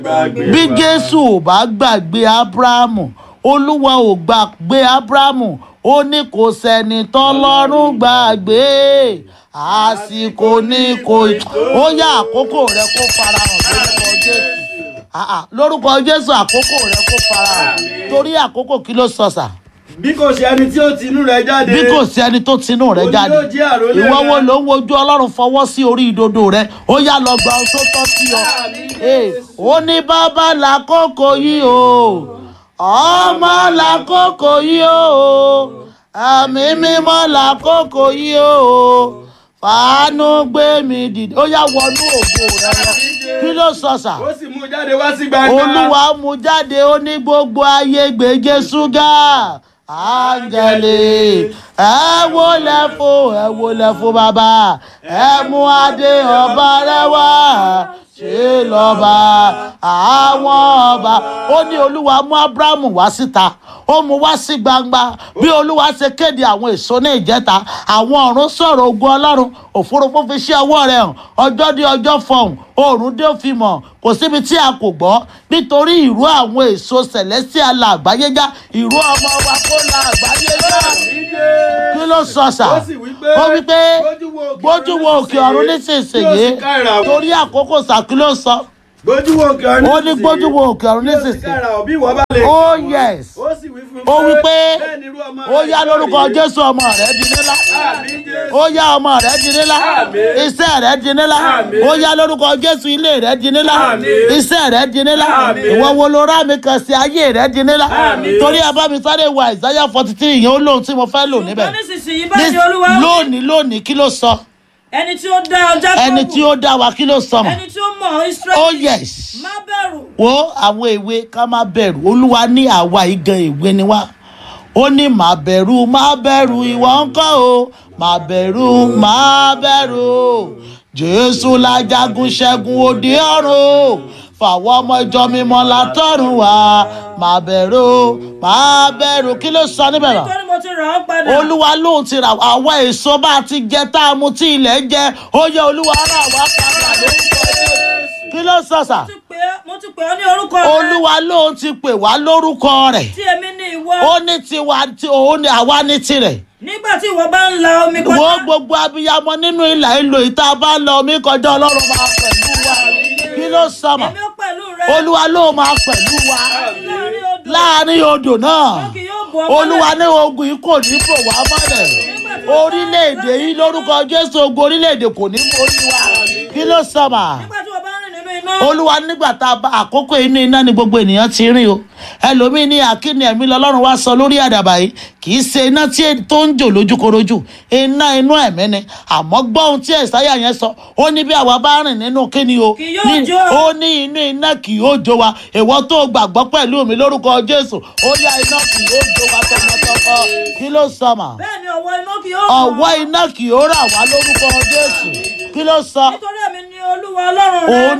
bí Jésù ò bá gbàgbé Ábúráhámù, Olúwa ò gbàgbé Ábúráhámù, ó ní kò sẹ́ni tọ́lọ́run gbàgbé. Àsìkò ní kò ó yá àkókò rẹ kó farahàn lórúkọ Jésù. Lórúkọ Jésù àkókò rẹ kó farahàn. Torí àkókò kí ló sọ sà? Bí kò sí ẹni tí ó tinú rẹ̀ jáde. Bí kò sí ẹni tó tinú rẹ̀ jáde. Ìwọ wo ló ń wojú Ọlọ́run fọwọ́ sí orí ìdodo rẹ? Ó yá lọ gba ohun tó tọ́ sí ọ. Ó ní bàbá lákòókò yìí o, ọmọ lákòókò yìí o, ẹ̀mí mímọ́ lákòókò yìí o, fàánú gbé mi dìde. Ó yá wọnú ògo rẹ lọ. Kí ló sọ sà? Ó sì mú jáde wá sí gbangba. Olúwa mú jáde, ó ní gbogbo ayé gbé Jésù ga. Áńgẹ́lì ẹ wólẹ̀ fún bàbá, ẹ mú adé ọba rẹ wá, ṣe lọ́ba àwọn ọba. Ó ní Olúwa mú Ábúráhámù wá síta, ó mú wá sí gbangba. Bí Olúwa ṣe kéde àwọn èso ní ìjẹta, àwọn ọ̀run sọ̀rọ̀ ògo Ọlọ́run, òfurufú fi ṣe ọwọ́ rẹ̀ hàn, ọjọ́ dé ọjọ́ fọhùn, oòrùn dé fi mọ̀, kò síbi tí a kò gbọ́. Nítorí ìró àwọn èso celestial la àgbáyé já, ìró ọmọ wa kó la àgbáyé já. Kí ló sọ sà? Ó wí pé gbójú wo òkè ọ̀run nísinsìnyí, torí àkókò sà. Kí ló sọ? Gbójú wo òkè ọ̀run nísinsìnyí. Ó ní gbójú wo òkè ọ̀run nísinsìnyí. Oh yes. Ó wí pé ó yá lórúkọ Jésù ọmọ rẹ̀ di nílá. Ó yá ọmọ rẹ̀ di nílá. Iṣẹ́ rẹ̀ di nílá. Ó yá lórúkọ Jésù ilé rẹ̀ di nílá. Iṣẹ́ rẹ̀ di nílá. Ìwọ wo ló rá mi kan sí ayé rẹ̀ di nílá. Torí ẹ bá mi sáré wo Isaiah 43 ìyẹn ó lóhun tí mo fẹ́ lò níbẹ̀. Lónìí kí ló sọ? Ẹni tí ó dá ọjà kọ́. Ẹni tí ó dá wa kí ló sọ mọ́? Ẹni tí ó mọ̀ Ísírẹ́lì. Oh yes. Má bẹ̀rù. Wo àwọn èwe ká má bẹ̀rù. Olúwa ní àwa igan èwe ni wá. Ó ní má bẹ̀rù ìwọ ńkọ́ o, má bẹ̀rù o. Jésù lájagun ṣẹ́gun òde ọ̀run, fàwọn ọmọ ìjọ mímọ́ látọ̀run wá. Má bẹ̀rù. Kí ló sọ níbẹ̀ náà? Nítorí mo ti rà ọ́ padà. Olúwa lóhun ti rà àwọn èso bá a ti jẹ tá a mu tí ilẹ̀ jẹ. Ó yẹ Olúwa rà wá padà lórúkọ Jésù. Kí ló sọ sà? Mo ti pè ọ́ ní orúkọ rẹ̀. Olúwa lóhun ti pè wá lórúkọ rẹ̀. Tí èmi ní ìwọ. Ó ní tiwa òun ni àwa ní tirẹ̀. Nígbà tí ìwọ bá ń la omi kọjá. Wo gbogbo abiyamọ nínú ìlà ìlò ìta bá ń la omi kọjá, Ọlọ́run máa pẹ̀lú wa. Kí ló sọ mà? Èmi ó pẹ̀lú rẹ. Olúwa ló máa pẹ̀lú wa láàrin odò náà. Olúwa ní ogun yìí kò ní bò wá mọ́lẹ̀. Orílẹ̀-èdè yìí lórúkọ Jésù, ogun orílẹ̀-èdè kò ní borí wa. Kí ló sọ mà? Nígbà tí wọ́n bá ń rìn nínú iná. Olúwa nígbà tá a bá àkókò inú iná ni gbogbo ènìyàn ti rìn o. Ẹlòmíín ní àkíní ẹ̀mí lọ́lọ́run wá sọ lórí àdàbà yìí, kì í ṣe iná tó ń jò lójúkorojú, iná inú ẹ̀mí ni. Àmọ́ gbọ́ ohun tí Èsáyà yẹn sọ, ó ní bí àwa bá rìn nínú kíni o, ó ní inú iná kì yóò jó wa. Ìwọ tó gbàgbọ́ pẹ̀lú mi lórúkọ Jésù, ó yá iná kì yóò jó wa tọmọtọmọ. Kí ló sọ mà? Bẹ́ẹ̀ni ọwọ́ iná kì yóò rà wá lórúkọ Jésù. Kí ló sọ? Nítorí èmi ni Olúwa Ọlọ́run rẹ.